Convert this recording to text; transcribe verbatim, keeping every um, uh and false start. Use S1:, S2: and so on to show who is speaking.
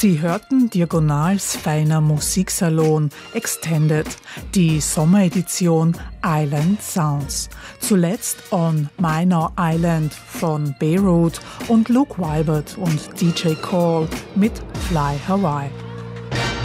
S1: Sie hörten Diagonals feiner Musiksalon Extended, die Sommeredition Island Sounds. Zuletzt On Minor Island von Beirut und Luke Wybert und D J Cole mit Fly Hawaii.